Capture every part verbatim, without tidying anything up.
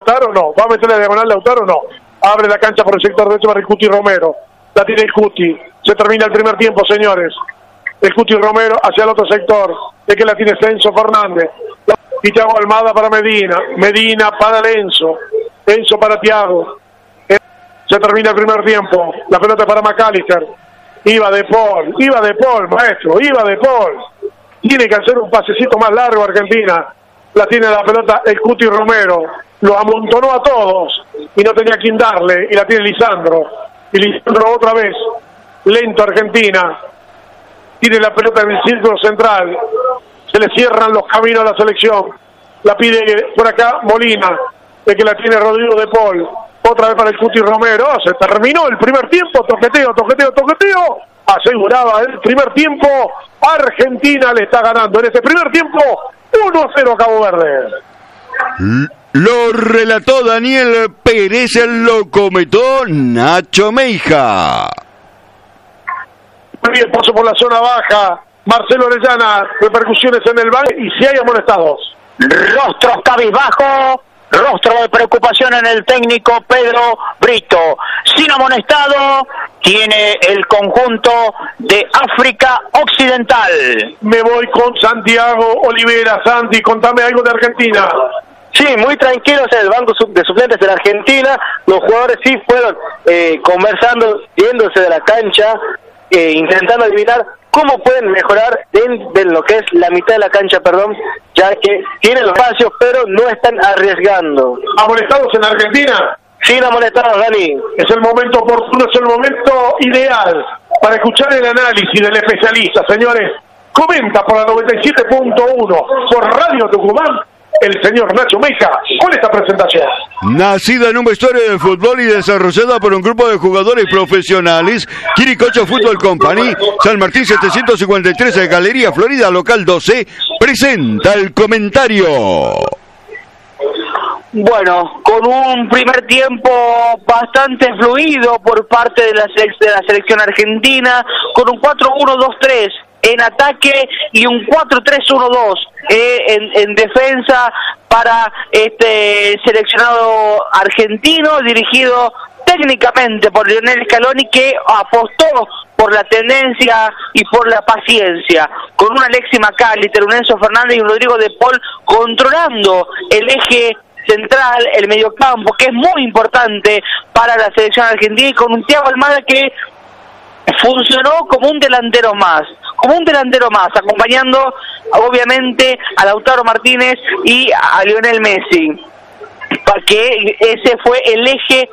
Lautaro? No. ¿Va a meter la diagonal Lautaro? No. Abre la cancha por el sector derecho para el Cuti Romero. La tiene el Cuti. Se termina el primer tiempo, señores. El Cuti Romero hacia el otro sector. De que la tiene Enzo Fernández. Y Thiago Almada para Medina. Medina para Lenzo. Lenzo para Thiago. Se termina el primer tiempo. La pelota para McAllister. Iba de Paul. Iba de Paul, maestro. Iba de Paul. Tiene que hacer un pasecito más largo Argentina. La tiene la pelota el Cuti Romero. Lo amontonó a todos. Y no tenía quien darle. Y la tiene Lisandro. Y Lisandro otra vez. Lento Argentina. Tiene la pelota en el círculo central. Se le cierran los caminos a la selección. La pide por acá Molina. De que la tiene Rodrigo de Paul. Otra vez para el Cuti Romero. Se terminó el primer tiempo. Toqueteo, toqueteo, toqueteo. Aseguraba el primer tiempo. Argentina le está ganando en este primer tiempo uno a cero a Cabo Verde. Lo relató Daniel Pérez, lo comentó Nacho Meija. Muy bien, paso por la zona baja. Marcelo Orellana, repercusiones en el banco y si hay amonestados. Rostros cabizbajo, rostro de preocupación en el técnico Pedro Brito. Sin amonestado tiene el conjunto de África Occidental. Me voy con Santiago Olivera. Santi, contame algo de Argentina. Sí, muy tranquilos en el banco de suplentes de la Argentina. Los jugadores sí fueron eh, conversando, yéndose de la cancha, eh, intentando adivinar cómo pueden mejorar en, de lo que es la mitad de la cancha, perdón, ya que tienen los espacios, pero no están arriesgando. ¿Amonestados en Argentina? Sin amonestados, Dani. Es el momento oportuno, es el momento ideal para escuchar el análisis del especialista, señores. Comenta por la noventa y siete punto uno, por Radio Tucumán, el señor Nacho Meija con esta presentación. Nacida en un vestuario de fútbol y desarrollada por un grupo de jugadores profesionales, Quiricocho Fútbol Company, San Martín setecientos cincuenta y tres de Galería Florida, local doce, presenta el comentario. Bueno, con un primer tiempo bastante fluido por parte de la, de la selección argentina, con un cuatro uno dos tres en ataque y un cuatro tres uno dos eh, en, en defensa para este seleccionado argentino, dirigido técnicamente por Lionel Scaloni, que apostó por la tendencia y por la paciencia, con un Alexis McAllister, un Enzo Fernández y un Rodrigo de Paul controlando el eje central, el mediocampo, que es muy importante para la selección argentina, y con un Thiago Almada que funcionó como un delantero más, como un delantero más, acompañando obviamente a Lautaro Martínez y a Lionel Messi, porque ese fue el eje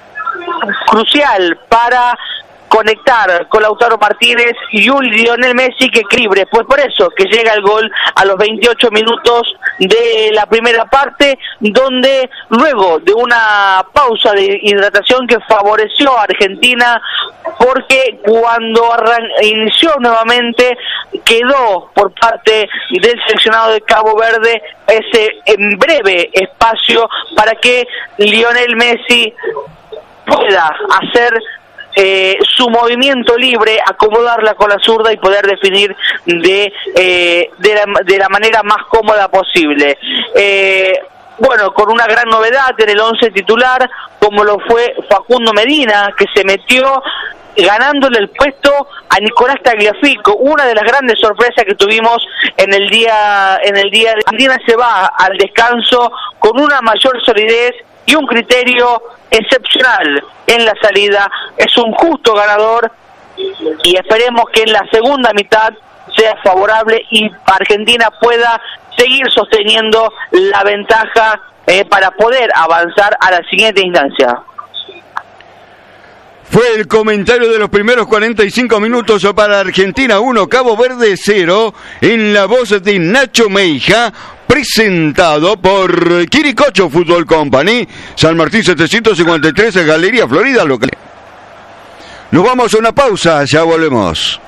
crucial para conectar con Lautaro Martínez y un Lionel Messi que equilibre. Pues por eso que llega el gol a los veintiocho minutos de la primera parte, donde luego de una pausa de hidratación que favoreció a Argentina, porque cuando arran- inició nuevamente quedó por parte del seleccionado de Cabo Verde ese en breve espacio para que Lionel Messi pueda hacer Eh, su movimiento libre, acomodarla con la zurda y poder definir de eh, de, la, de la manera más cómoda posible. Eh, bueno, con una gran novedad en el once titular, como lo fue Facundo Medina, que se metió ganándole el puesto a Nicolás Tagliafico, una de las grandes sorpresas que tuvimos en el día en el día de Argentina. Se va al descanso con una mayor solidez y un criterio excepcional en la salida. Es un justo ganador y esperemos que en la segunda mitad sea favorable y Argentina pueda seguir sosteniendo la ventaja eh, para poder avanzar a la siguiente instancia. Fue el comentario de los primeros cuarenta y cinco minutos para Argentina uno, Cabo Verde cero, en la voz de Nacho Meija, presentado por Quiricocho Fútbol Company, San Martín setecientos cincuenta y tres, Galería Florida, local. Nos vamos a una pausa, ya volvemos.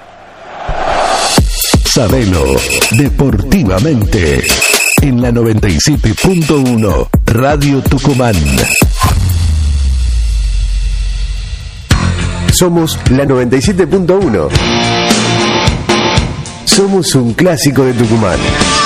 Sabelo deportivamente en la noventa y siete punto uno Radio Tucumán. Somos la noventa y siete punto uno. Somos un clásico de Tucumán.